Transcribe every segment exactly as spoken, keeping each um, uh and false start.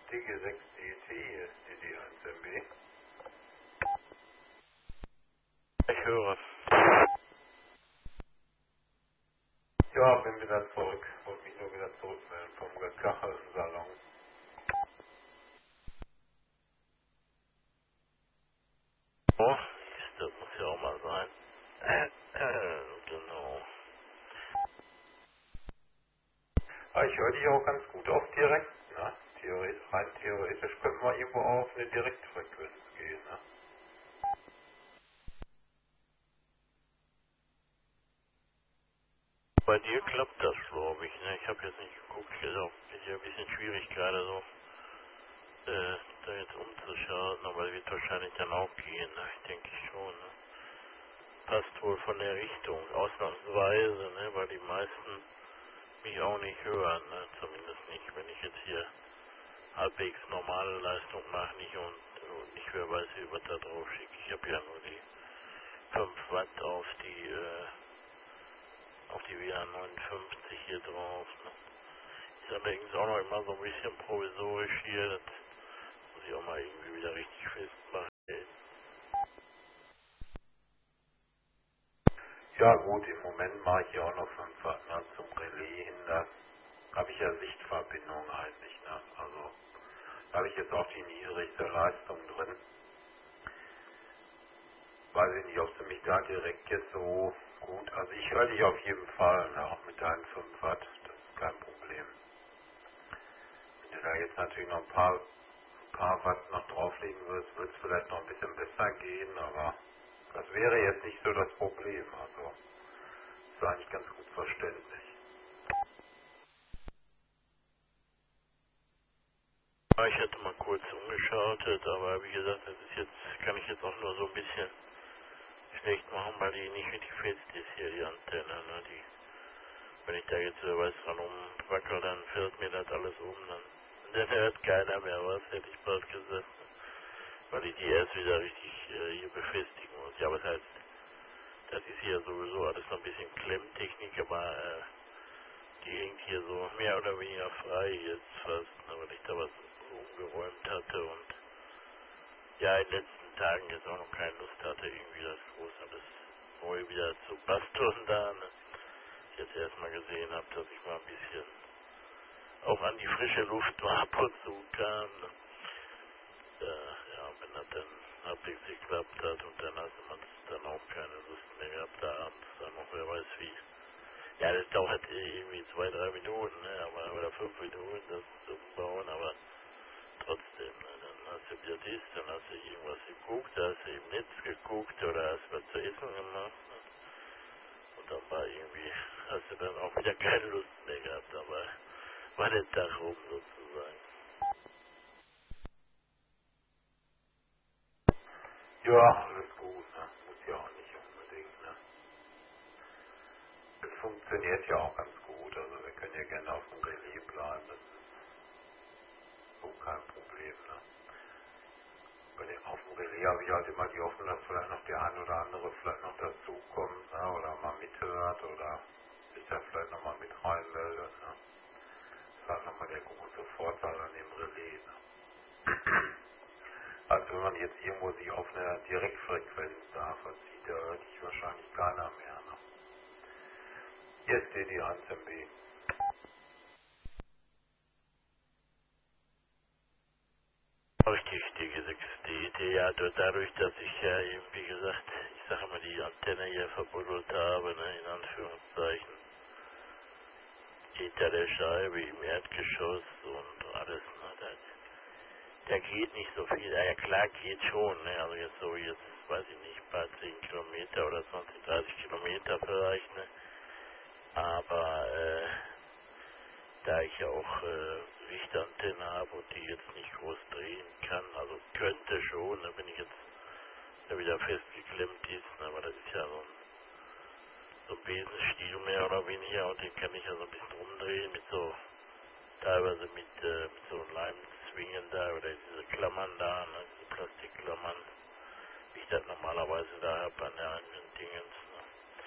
D G sechs D T, hier ist D D eins M B. Ich höre. Ja, bin wieder zurück. Wollte mich nur wieder zurückmelden vom gekachelten Salon. Oh, das muss ja auch mal sein. Äh, äh, genau. Aber ich höre dich auch ganz gut auf direkt, ne? Theoretisch, rein theoretisch könnten wir irgendwo auf eine Direktfrequenz gehen, ne? Bei dir klappt das, glaube ich, ne? Ich habe jetzt nicht geguckt, also ist ja ein bisschen schwierig gerade so, äh, da jetzt umzuschalten, aber das wird wahrscheinlich dann auch gehen, ne? Ich denke schon, ne? Passt wohl von der Richtung, ausnahmsweise, ne? Weil die meisten mich auch nicht hören, ne? Zumindest nicht, wenn ich jetzt hier halbwegs normale Leistung mache, nicht und, und nicht wer weiß, wie was da drauf schickt. Ich habe ja nur die fünf Watt auf die, äh, auf die W A neunundfünfzig hier drauf, ne? Ist allerdings auch noch immer so ein bisschen provisorisch hier, das muss ich auch mal irgendwie wieder richtig festmachen. Ja gut, im Moment mache ich ja auch noch fünf Watt, ne? Zum Relais hin, da habe ich ja Sichtverbindung eigentlich, ne? Also da habe ich jetzt auch die niedrigste Leistung drin. Weiß ich nicht, ob sie mich da direkt jetzt so gut, also ich höre dich auf jeden Fall, ne? Auch mit deinen fünf Watt, das ist kein Problem. Wenn du da jetzt natürlich noch ein paar, ein paar Watt noch drauflegen würdest, würde es vielleicht noch ein bisschen besser gehen, aber das wäre jetzt nicht so das Problem, also ist eigentlich ganz gut verständlich. Ja, ich hatte mal kurz umgeschaltet, aber wie gesagt, das ist jetzt, kann ich jetzt auch nur so ein bisschen schlecht machen, weil die nicht richtig fest ist hier, die Antenne, ne? Die, wenn ich da jetzt so was dran umwackel, dann fällt mir das alles um, dann, dann hört keiner mehr was, hätte ich bald gesagt, weil ich die erst wieder richtig äh, hier befestigen muss. Ja, was heißt, das ist hier sowieso alles noch ein bisschen Klemmtechnik, aber äh, die hängt hier so mehr oder weniger frei jetzt fast, ne, weil ich da was umgeräumt hatte und ja, in den letzten Tagen jetzt auch noch keine Lust hatte, irgendwie das groß alles neu wieder zu basteln da, ne. Ich jetzt erstmal gesehen habe, dass ich mal ein bisschen auch an die frische Luft mal ab und zu kam, ne. Äh, ja, wenn das dann halbwegs geklappt hat und dann hatte man dann auch keine Lust mehr gehabt, da abends dann noch, wer weiß wie. Ja, das dauert eh irgendwie zwei, drei Minuten, ne, aber, oder fünf Minuten, das zu bauen, aber trotzdem, ne, dann hast du wieder dies, dann hast du irgendwas geguckt, da hast du im Netz geguckt oder hast was zu essen gemacht, ne, und dann war irgendwie, hast du dann auch wieder keine Lust mehr gehabt, aber war der Tag rum sozusagen. Ja, alles gut, ne? Muss ja auch nicht unbedingt, ne? Es funktioniert ja auch ganz gut, also wir können ja gerne auf dem Relais bleiben, das ist so kein Problem, ne? Bei dem, auf dem Relais habe ich halt immer die Hoffnung, dass vielleicht noch der ein oder andere vielleicht noch dazukommt, ne? Oder mal mithört oder sich da vielleicht nochmal mit reinmeldet, ne? Das ist halt nochmal der große Vorteil an dem Relais, ne? Also wenn man jetzt irgendwo sich auf einer Direktfrequenz da verzieht, da hört sich wahrscheinlich keiner mehr, ne? Hier ist D D eins M B. Richtig, die gesagt, die Idee, ja, da- dadurch, dass ich ja eben, wie gesagt, ich sage immer, die Antenne hier verbuddelt habe, ne, in Anführungszeichen, hinter der Scheibe im Erdgeschoss und alles, ne, da, da geht nicht so viel, ja, ja klar geht schon, ne, also jetzt so, jetzt, weiß ich nicht, ein paar zehn Kilometer oder zwanzig, dreißig Kilometer vielleicht, ne, aber, äh, da ich ja auch äh, Richtantenne habe und die jetzt nicht groß drehen kann, also könnte schon, ne, wenn ich jetzt ja wieder festgeklemmt ist, ne, aber das ist ja so ein, so ein Besenstiel mehr oder weniger und den kann ich ja so ein bisschen umdrehen mit so, teilweise mit, äh, mit so Leimzwingen da oder diese Klammern da, ne, diese Plastikklammern, wie ich das normalerweise da habe an der eigenen Dingens, ne.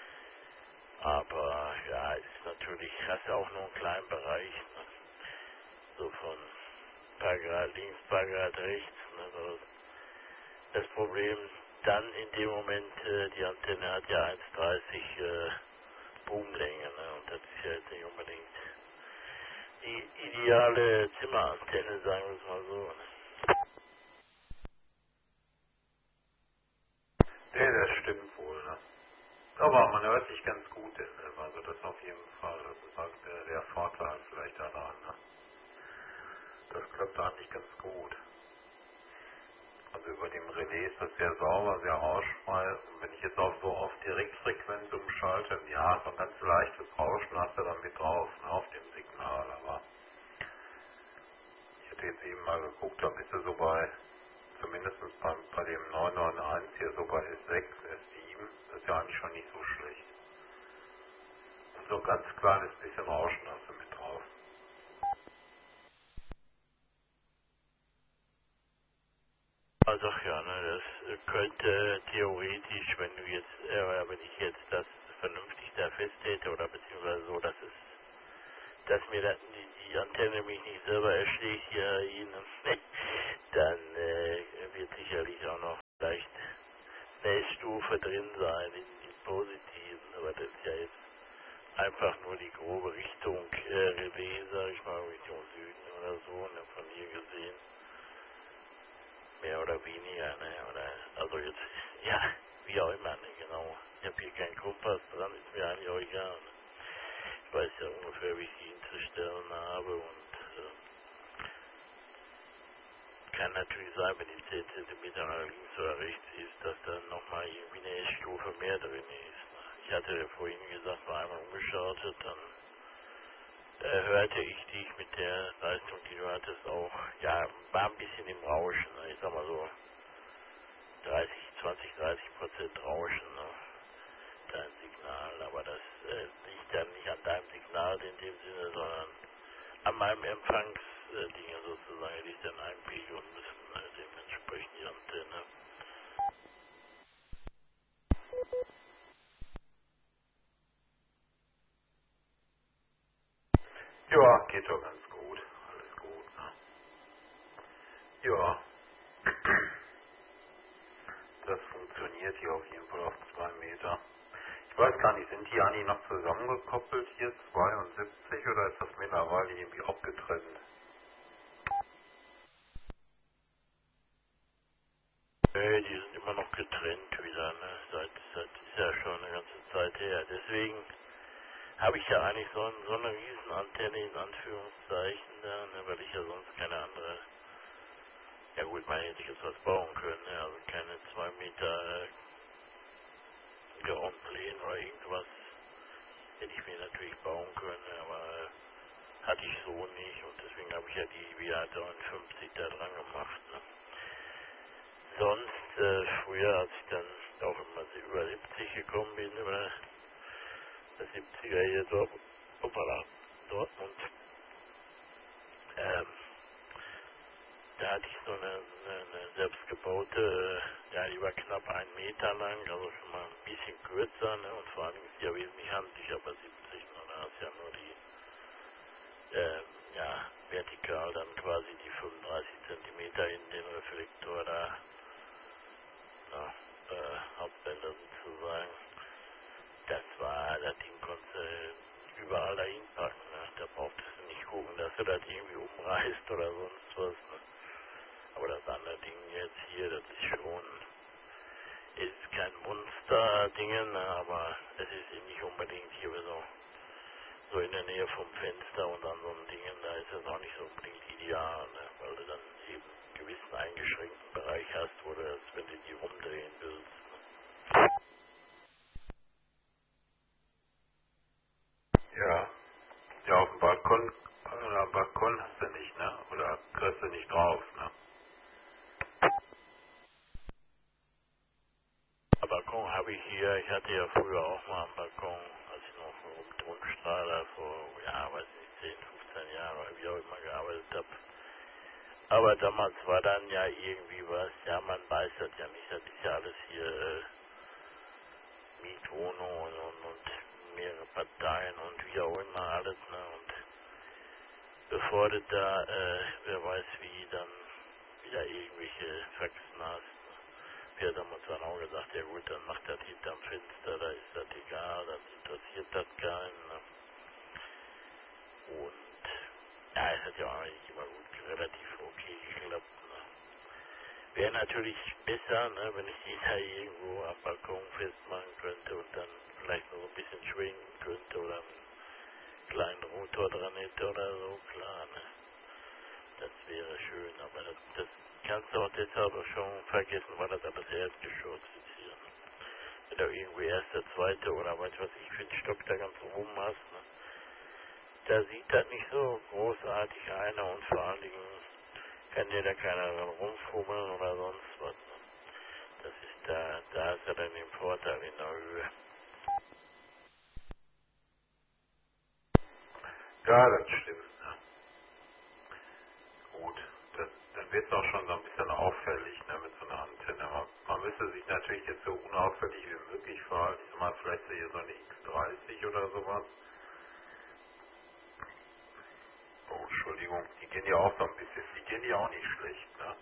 Aber ja, ist natürlich, hast ja auch nur einen kleinen Bereich, ne, so von paar Grad links, paar Grad rechts. Ne? So. Das Problem dann in dem Moment, äh, die Antenne hat ja eins Komma dreißig äh, Boomlänge, ne? Und das ist ja jetzt nicht unbedingt die ideale Zimmerantenne, sagen wir es mal so. Ne? Nee, das stimmt wohl, ne? Aber man hört sich ganz gut in, ne? Also das auf jeden Fall. Das ist halt der, der Vorteil vielleicht daran, ne? Das klappt eigentlich ganz gut. Also über dem Relais ist das sehr sauber, sehr rauschfrei. Und wenn ich jetzt auch so auf Direktfrequenz umschalte, ja, so ein ganz leichtes Rauschen hast du dann mit drauf, ne, auf dem Signal. Aber ich hätte jetzt eben mal geguckt, da bist du so bei, zumindest bei, bei dem neun neun eins hier, so bei S sechs, S sieben. Das ist ja eigentlich schon nicht so schlecht. Und so ein ganz kleines bisschen Rauschen hast du mit drauf. Also ja, ne, das könnte theoretisch, wenn du jetzt, äh, wenn ich jetzt das vernünftig da festhätte oder beziehungsweise so, dass es, dass mir das, die, die Antenne mich nicht selber erschlägt hier Ihnen, dann äh, wird sicherlich auch noch vielleicht eine Stufe drin sein in, in positiven, aber das ist ja jetzt einfach nur die grobe Richtung äh, Relais, sag ich mal, Richtung Süden oder so, ne, von hier gesehen. Mehr oder weniger, ne? Oder also jetzt, ja, wie auch immer, ne? Genau. Ich habe hier keinen Kompass dran, ist mir eigentlich auch egal. Ne? Ich weiß ja ungefähr, wie ich die hinzustellen habe und äh, kann natürlich sein, wenn die zehn Zentimeter nach links oder rechts ist, dass dann nochmal irgendwie eine Stufe mehr drin ist. Ne? Ich hatte ja vorhin gesagt, war einmal umgeschaltet, dann äh, hörte ich dich mit der Leistung, die du hattest, auch, ja, war ein bisschen im Rauschen, ne? Ich sag mal so, dreißig, zwanzig, dreißig Prozent Rauschen, ne? Dein Signal, aber das äh, liegt dann nicht an deinem Signal in dem Sinne, sondern an meinem Empfangsdinge sozusagen, die ich dann einpegeln müssen, äh, dementsprechend die Antenne. Ja, geht doch ganz gut. Alles gut, ne? Ja. Das funktioniert hier auf jeden Fall auf zwei Meter. Ich weiß gar nicht, sind die eigentlich noch zusammengekoppelt hier, zweiundsiebzig, oder ist das mittlerweile irgendwie abgetrennt? Äh, die sind immer noch getrennt wieder, ne? Seit, seit ist ja schon eine ganze Zeit her. Deswegen habe ich ja eigentlich so, ein, so eine riesen Antenne in Anführungszeichen da, ne? Weil ich ja sonst keine andere, ja gut, meine hätte ich jetzt was bauen können, ne? Also keine zwei Meter äh, Groundplan oder irgendwas hätte ich mir natürlich bauen können, aber äh, hatte ich so nicht und deswegen habe ich ja die W A dreiundfünfzig da dran gemacht. Ne? Sonst, äh, früher, als ich dann auch immer so über siebzig gekommen bin, über der siebziger hier dort, hoppala, Dortmund, ähm, da hatte ich so eine, eine, eine selbstgebaute, äh, ja, die war knapp einen Meter lang, also schon mal ein bisschen kürzer, ne? Und vor allem ist die ja wesentlich handlicher bei siebzig, ne? Da hast du ja nur die ähm, ja, vertikal dann quasi die fünfunddreißig Zentimeter in den Reflektor da, na, äh, Hauptbänder sozusagen. Das war, das Ding konntest du überall dahin packen, ne? Da brauchtest du nicht gucken, dass du das irgendwie umreißt oder sonst was, ne? Aber das andere Ding jetzt hier, das ist schon, ist kein Monster-Ding, ne? Aber es ist nicht unbedingt hier so so in der Nähe vom Fenster und an so einem Ding, da ist das auch nicht so unbedingt ideal, ne? Weil du dann eben einen gewissen eingeschränkten Bereich hast, wo du das, wenn du die rumdrehen willst. Ja. Ja, auf dem Balkon, äh, am Balkon hast du nicht, ne? Oder kriegst du nicht drauf, ne? Am Balkon habe ich hier, ich hatte ja früher auch mal am Balkon, als ich noch im Tonstrahler vor, ja, weiß nicht, zehn, fünfzehn Jahren oder wie auch immer gearbeitet habe. Aber damals war dann ja irgendwie was, ja, man weiß das ja nicht, das ist ja alles hier, äh, Mietwohnung und, und, und mehrere Parteien und wie auch immer alles, ne? Und bevor du da, äh, wer weiß wie, dann wieder irgendwelche Faxen hast. Ne? Wir haben uns dann auch gesagt, ja gut, dann macht das hinterm Fenster, da ist das egal, dann interessiert das keinen. Ne? Und ja, es hat ja auch eigentlich immer gut, relativ okay geklappt. Ne? Wäre natürlich besser, ne, wenn ich die da irgendwo am Balkon festmachen könnte und dann vielleicht noch ein bisschen schwingen könnte oder einen kleinen Rotor dran hätte oder so, klar, ne. Das wäre schön, aber das, das kannst du auch deshalb auch schon vergessen, weil das alles Erdgeschoss ist hier. Ne. Wenn du irgendwie erst der zweite oder weiß was ich für einen Stock da ganz oben hast, ne, da sieht das nicht so großartig einer und vor allen Dingen kann dir da keiner dran rumfummeln oder sonst was. Ne. Das ist da, da ist er dann den Vorteil in der Höhe. Ja, das stimmt. Ne? Gut, das, dann wird es auch schon so ein bisschen auffällig, ne, mit so einer Antenne. Man, man müsste sich natürlich jetzt so unauffällig wie möglich verhalten. Ich sag mal, vielleicht so hier so eine X dreißig oder sowas. Oh, Entschuldigung, die gehen ja auch so ein bisschen, die gehen ja auch nicht schlecht, ne?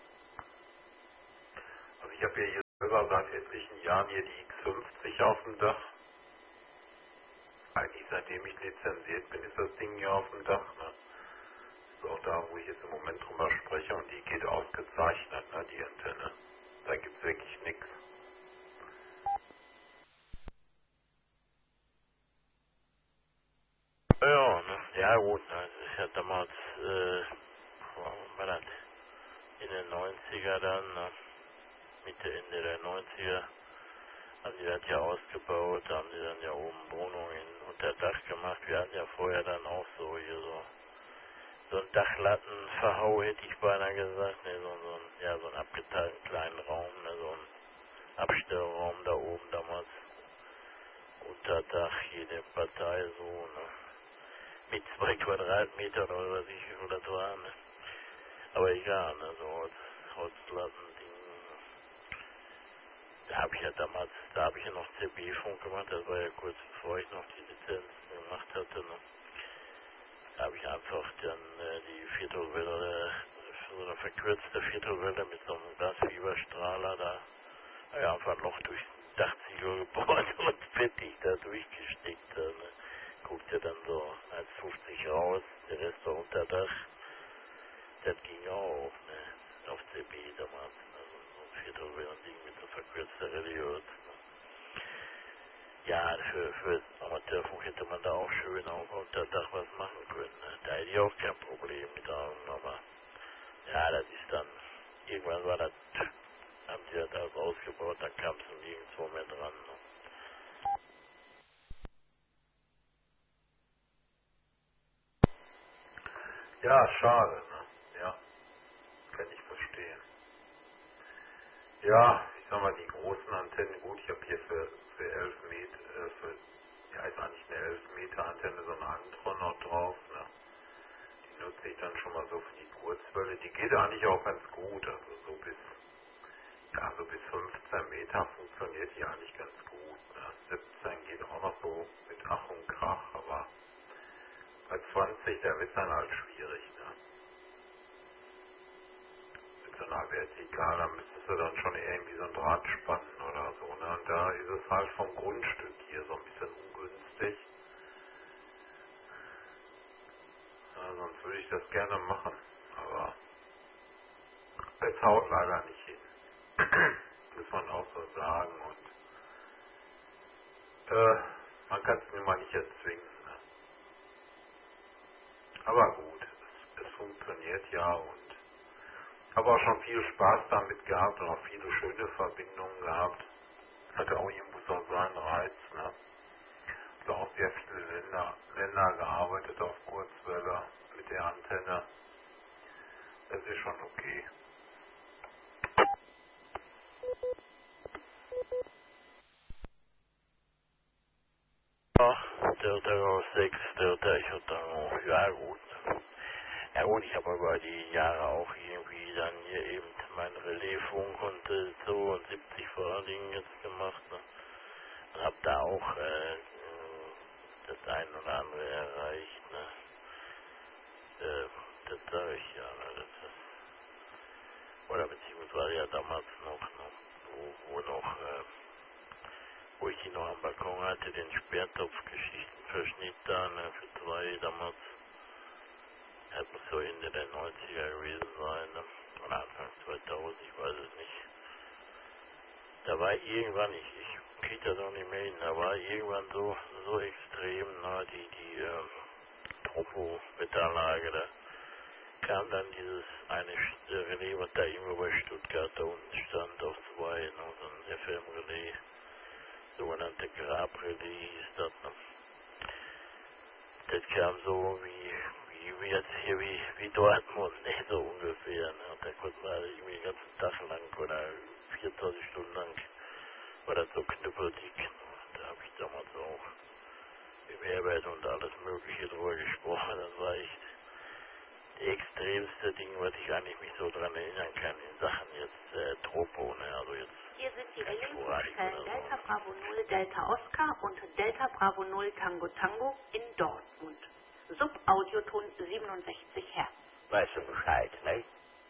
Also ich habe ja hier selber seit etlichen Jahren hier die X fünfzig auf dem Dach. Eigentlich seitdem ich lizenziert bin, ist das Ding hier auf dem Dach, ne? Ist auch da, wo ich jetzt im Moment drüber spreche und die geht ausgezeichnet, ne, die Antenne. Da gibt's wirklich nichts. Ja, ne? Ja gut, ne? Das ist ja damals, äh, wann war das? In den neunziger dann, ne? Mitte, Ende der neunziger haben die das ja ausgebaut, haben die dann ja oben Wohnungen unter Dach gemacht. Wir hatten ja vorher dann auch so hier so, so ein Dachlattenverhau, hätte ich beinahe gesagt, ne? So, so ein, ja, so einen abgeteilten kleinen Raum, ne? So ein Abstellraum da oben damals. Unter Dach, jede Partei so, ne? Mit zwei Quadratmeter oder was ich, wie viel das war, ne? Aber egal, ne? So Holz, Holzlatten-Ding. Da habe ich ja damals, da habe ich ja noch C B-Funk gemacht, das war ja kurz bevor ich noch die Lizenz gemacht hatte, ne? Da habe ich einfach dann äh, die Viertelwelle, so eine verkürzte Viertelwelle mit so einem Glasfieberstrahler da, ja, einfach ein Loch durch Dachziegel gebohrt und fettig da durchgesteckt. Ne? Guckt ja dann so eins fünfzig raus, der Rest war unter Dach. Das ging auch, ne? Auf C B damals, ne? So, so ein Viertelwellen-Ding mit so verkürzter Religion. Ne? Ja, für, für Amateurfunk hätte man da auch schön auch unter Dach was machen können. Ne? Da hätte ich auch kein Problem mit Augen, aber ja, das ist dann, irgendwann war das, haben die das alles ausgebaut, dann kam es nirgendwo mehr dran. Ne? Ja, schade, ne? Ja, kann ich verstehen. Ja, ich sag mal, die großen Antennen, gut, ich habe hier für, für elf Meter, äh, für, ja, ist eigentlich eine elf Meter Antenne, so eine Antron noch drauf, ne? Die nutze ich dann schon mal so für die Kurzwelle. Die geht eigentlich auch ganz gut, also so bis, ja, so bis fünfzehn Meter funktioniert die eigentlich ganz gut, ne? siebzehn geht auch noch so mit Ach und Krach, aber bei zwanzig, da wird dann halt schwierig, ne? Mit so einer Vertikal, da müsstest du dann schon irgendwie so ein Draht spannen oder so, ne? Und da ist es halt vom Grundstück hier so ein bisschen ungünstig. Ja, sonst würde ich das gerne machen, aber es haut leider nicht hin. Muss man auch so sagen. Und äh, man kann es mir mal nicht erzwingen. Ne? Aber gut, es, es funktioniert ja und habe auch schon viel Spaß damit gehabt und auch viele schöne Verbindungen gehabt. Hatte auch irgendwo so seinen Reiz. Ne? Also auch sehr viele Länder, Länder gearbeitet auf Kurzwelle mit der Antenne. Das ist schon okay. Ja, Delta Go sechs, Delta Echo Tango, ja gut. Ja gut, ich habe über die Jahre auch irgendwie dann hier eben mein Relaisfunk und äh, so und siebzig vor allen Dingen jetzt gemacht. Ne? Und habe da auch äh, das ein oder andere erreicht. Ne? Äh, das sage ich ja. Ne, das ist, oder beziehungsweise ja damals noch, noch wo, wo noch, äh, wo ich die noch am Balkon hatte, den Sperrtopfgeschichtenverschnitt da, ne, für zwei damals. Das muss so Ende der neunziger gewesen sein, ne? Oder Anfang zweitausend, ich weiß es nicht. Da war irgendwann, ich, ich krieg das auch nicht mehr hin, da war irgendwann so, so extrem, na, die, die, ähm, Tropo-Wetterlage, da kam dann dieses eine Sch- äh, Relais, was da irgendwo bei Stuttgart da unten stand, auf zwei, ne, so ein F M-Relais, sogenannte Grabrelais hieß das, ne. Das kam so wie, wie, wie jetzt hier, wie, wie Dortmund, ne, so ungefähr, ne, und da konnte man irgendwie den ganzen Tag lang oder vierundzwanzig Stunden lang war das so knüppeldick, ne. Da habe ich damals auch im Herbert und alles Mögliche drüber gesprochen, das war echt das extremste Ding, was ich eigentlich mich so dran erinnern kann in Sachen jetzt äh, Tropo, ne, also jetzt Hier sind die kein Relais von Sporadik Köln oder so, Delta ne. Bravo null Delta Oscar und Delta Bravo null Tango Tango in Dortmund. Subaudioton siebenundsechzig Hertz. Weißt du Bescheid, ne?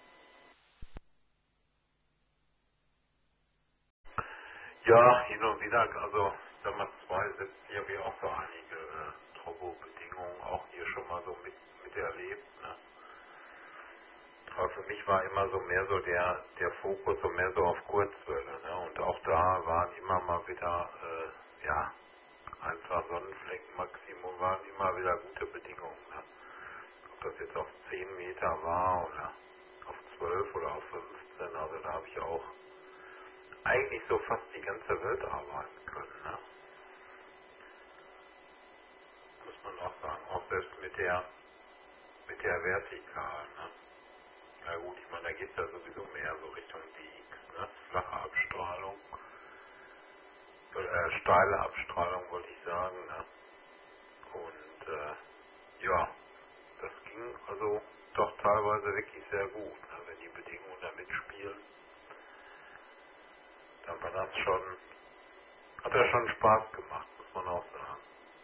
Ja, hin und wieder, also Summer zwei setzt ja wie auch so einige äh, Turbo-Bedingungen auch hier schon mal so mit, miterlebt. Ne? Aber für mich war immer so mehr so der, der Fokus so mehr so auf Kurzwelle. Ne? Und auch da waren immer mal wieder, äh, ja, ein, zwei Sonnenflecken Maximum waren immer wieder gute Bedingungen. Ne? Ob das jetzt auf zehn Meter war oder auf zwölf oder auf fünfzehn, also da habe ich auch eigentlich so fast die ganze Welt arbeiten können. Ne? Muss man auch sagen, auch selbst mit der mit der Vertikalen. Ne? Na gut, ich meine, da geht es ja sowieso mehr so Richtung D X, ne? Flache Abstrahlung, äh, steile Abstrahlung wollte ich sagen. Ne? Und äh, ja, das ging also doch teilweise wirklich sehr gut. Ne? Wenn die Bedingungen da mitspielen, dann war das schon, hat ja schon Spaß gemacht, muss man auch sagen.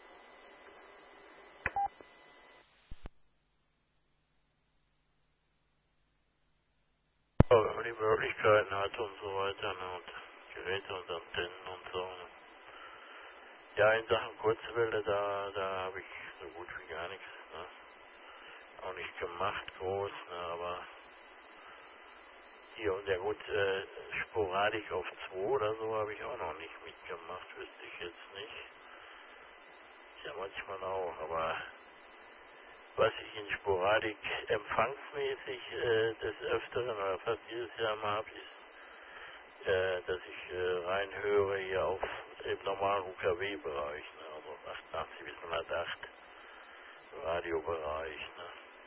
Ja, wenn man die Möglichkeiten hat und so weiter, ne, und Geräte und Antennen und so, ne. Ja, in Sachen Kurzwelle, da, da habe ich so gut wie gar nichts, ne, auch nicht gemacht, groß, ne, aber hier und ja gut, äh, Sporadik auf zwei oder so habe ich auch noch nicht mitgemacht, wüsste ich jetzt nicht. Ja, manchmal auch, aber was ich in Sporadik empfangsmäßig äh, des Öfteren oder fast jedes Jahr mal habe, ist, äh, dass ich äh, reinhöre hier auf im normalen U K W-Bereich, ne, also achtundachtzig bis hundertacht Radiobereich. Ne.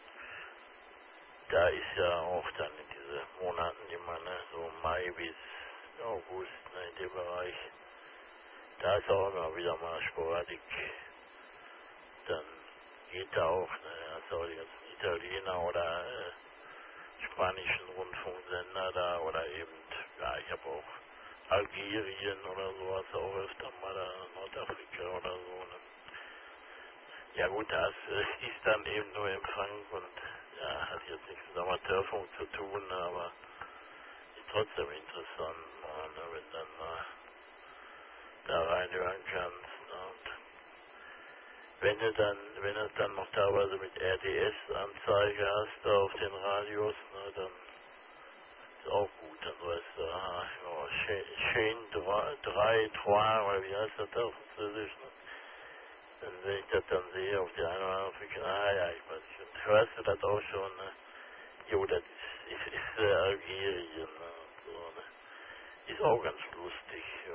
Da ist ja auch dann in diese Monaten immer, ne, so Mai bis August, ne, in dem Bereich, da ist auch immer wieder mal Sporadik. Dann geht da auch, ne, hast auch die ganzen Italiener oder äh, spanischen Rundfunksender da oder eben, ja, ich habe auch Algerien oder sowas auch öfter mal da, Nordafrika oder so, ne. Ja gut, das äh, ist dann eben nur Empfang und ja, hat jetzt nichts mit Amateurfunk zu tun, ne, aber ist trotzdem interessant, ne, wenn dann mal da reinhören kannst. Ne, und wenn du dann, wenn du dann noch teilweise mit R D S-Anzeige hast da auf den Radios, ne, dann ist auch gut, dann weißt du, aha, ja, schön drei, trois, oder wie heißt das da auf Französisch, ne? Dann, wenn ich das dann sehe auf die eine oder andere Frage, ah ja, ich weiß nicht, und hörst du das auch schon, ne? Jo, das ist, ist, ist äh, Algerien, ne? Und so, ne? Ist auch ganz lustig, jo.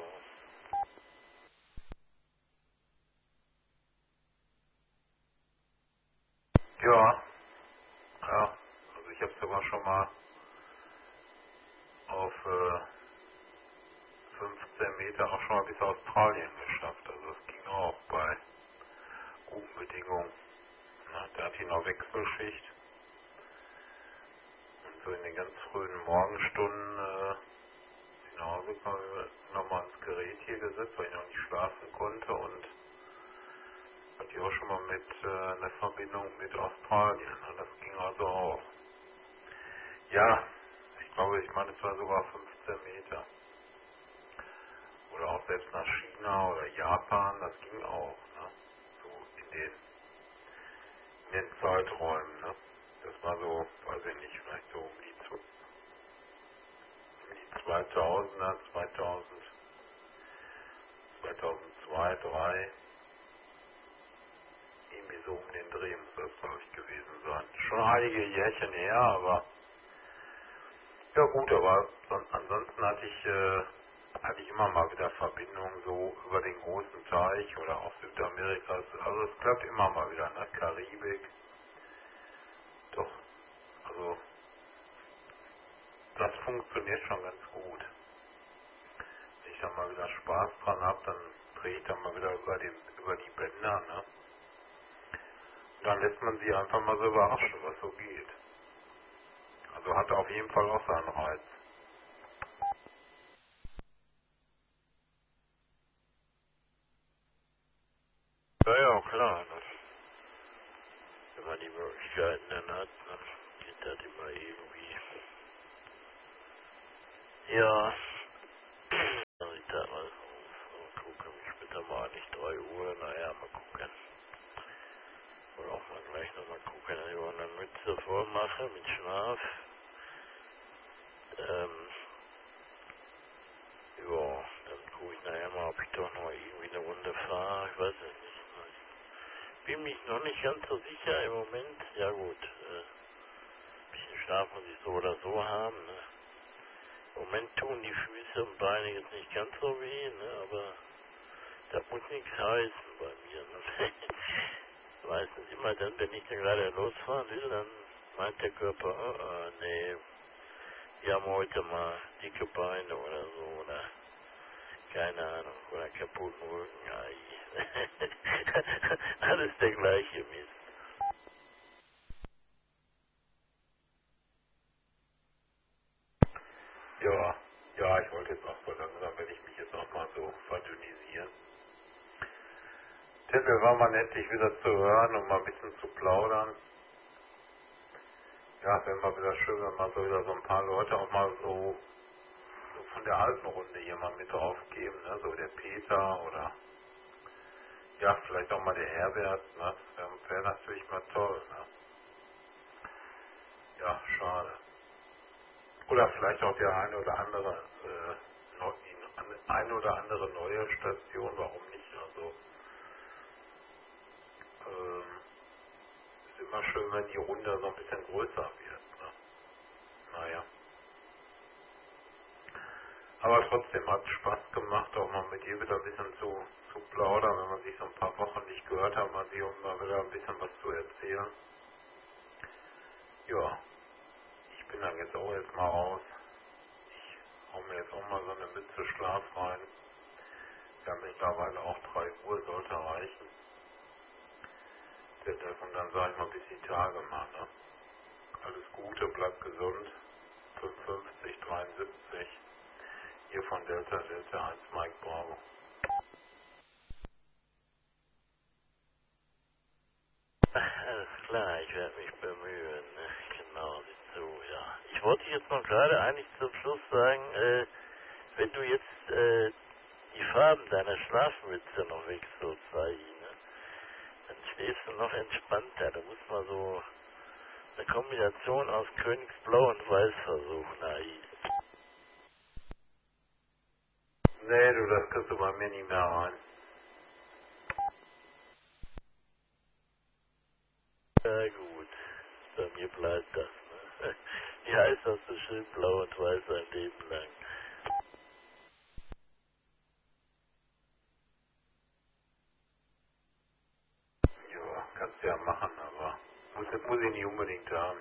Ja, ja, also ich habe es aber schon mal auf äh, fünfzehn Meter auch schon mal bis Australien geschafft. Also es ging auch bei guten Bedingungen. Na, da hatte ich noch Wechselschicht und so in den ganz frühen Morgenstunden äh, nach Hause kam ich nochmal ins Gerät hier gesetzt, weil ich noch nicht schlafen konnte und hatte ich auch schon mal mit äh, einer Verbindung mit Australien. Und das ging ging also auch. Ja, ich glaube, ich meine, es war sogar fünfzehn Meter. Oder auch selbst nach China oder Japan, das ging auch, ne? So in den, in den Zeiträumen, ne? Das war so, weiß ich nicht, vielleicht so um die, um die zweitausender, zweitausend, zweitausendzwei, zweitausenddrei, irgendwie so um den Dreh muss das, glaube ich, gewesen sein. Schon einige Jährchen her, aber ja gut, aber son- ansonsten hatte ich, äh, hatte ich immer mal wieder Verbindungen so über den großen Teich oder auch Südamerika. Also es klappt immer mal wieder, ne? Karibik. Doch, also das funktioniert schon ganz gut. Wenn ich dann mal wieder Spaß dran habe, dann drehe ich dann mal wieder über, den, über die Bänder, ne? Und dann lässt man sie einfach mal so überraschen, was so geht. Also hat auf jeden Fall auch seinen Reiz. Ja, ja, klar. Das, wenn man die Möglichkeiten dann hat, dann geht das immer irgendwie. Ja, also ich da mal so gucken, ich bin da mal nicht drei Uhr, naja, mal gucken. Oder auch mal gleich nochmal gucken, dass ich auch eine Mütze voll mache mit Schlaf. Ähm, ja, dann gucke ich nachher mal, ob ich doch noch irgendwie eine Runde fahre, ich weiß es nicht. Ich bin mich noch nicht ganz so sicher im Moment. Ja gut, äh, ein bisschen Schlaf muss ich so oder so haben, ne? Im Moment tun die Füße und Beine jetzt nicht ganz so weh, ne? Aber das muss nichts heißen bei mir, ne? Meistens immer dann, wenn ich dann gerade losfahren will, dann meint der Körper, oh, oh, nee, wir haben heute mal dicke Beine oder so, oder keine Ahnung, oder kaputten Rücken, ai. Alles der gleiche Mist. Ja, ja, ich wollte jetzt auch so langsam, wenn ich mich jetzt auch mal so verdünnisieren. Tippel war mal nett, dich wieder zu hören und mal ein bisschen zu plaudern. Ja, wäre mal wieder schön, wenn mal so wieder so ein paar Leute auch mal so, so von der alten Runde hier mal mit draufgeben, ne? So der Peter oder ja, vielleicht auch mal der Herbert, ne? Wäre wär natürlich mal toll, ne? Ja, schade. Oder vielleicht auch der eine oder andere, äh, neu, die eine oder andere neue Station, warum nicht? Also, ähm, ist immer schön, wenn die Runde so ein bisschen größer wird, ne? Naja. Aber trotzdem hat es Spaß gemacht, auch mal mit dir wieder ein bisschen zu, zu plaudern, wenn man sich so ein paar Wochen nicht gehört hat, mal dir um mal wieder ein bisschen was zu erzählen. Ja, ich bin dann jetzt auch jetzt mal raus. Ich hau mir jetzt auch mal so eine Mütze Schlaf rein. Wir haben mittlerweile auch drei Uhr, sollte reichen. Und dann sage ich mal bis die Tage mal, ne? Alles Gute, bleibt gesund. fünfundfünfzig, dreiundsiebzig. Hier von Delta Delta eins Mike Bravo. Alles klar, ich werde mich bemühen, ne? Genau, sieh zu, ja. Ich wollte jetzt noch gerade eigentlich zum Schluss sagen, äh, wenn du jetzt, äh, die Farben deiner Schlafmütze noch wechselst, sei ne? Dann stehst du noch entspannter. Da muss man so eine Kombination aus Königsblau und Weiß versuchen, Ai. Nee, du, das kriegst du bei mir nie mehr rein. Ja gut, bei mir bleibt das, ne? Wie heißt das so schön, blau und weiß ein Leben lang? Ja, kannst du ja machen, aber muss, muss ich nicht unbedingt haben.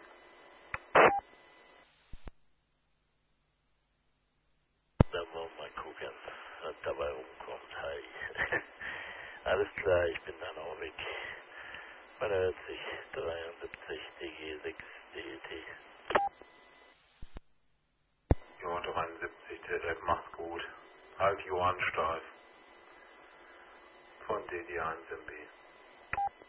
Da wollen wir mal gucken, was dabei rumkommt, Hi. Alles klar, ich bin dann auch weg. Man hört sich dreiundsiebzig D G sechs D E T. Ja, dreiundsiebzig, der Depp macht's gut. Halt Johann steif von D D eins M B.